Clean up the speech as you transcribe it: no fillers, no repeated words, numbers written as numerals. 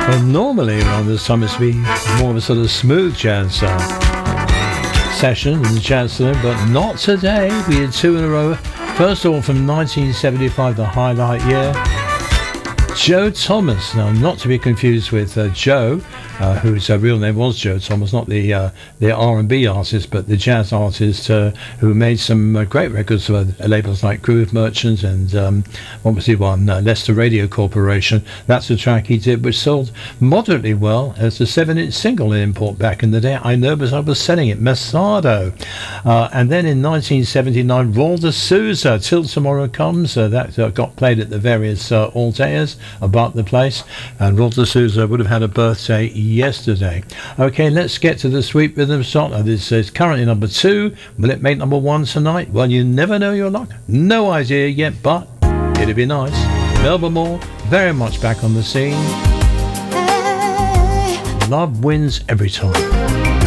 Well, normally around this time it's been more of a sort of smooth jazz session in the Jazz Saloon, but not today. We had two in a row. First of all, from 1975, the highlight year, Joe Thomas. Now, not to be confused with Joe, whose real name was Joe Thomas, not the R&B artist, but the jazz artist who made some great records for labels like Groove Merchant and what was the one? Leicester Radio Corporation. That's the track he did, which sold moderately well as a 7-inch single in import back in the day. I know, but I was selling it, Masado. And then in 1979, Raul de Souza, Till Tomorrow Comes. That got played at the various all-dayers about the place, and Raul de Souza would have had a birthday yesterday. Okay, let's get to the sweet rhythm song. This is currently number 2. Will it make number 1 tonight? Well, you never know your luck. No idea yet, but it'd be nice. Melba Moore, very much back on the scene. Love wins every time.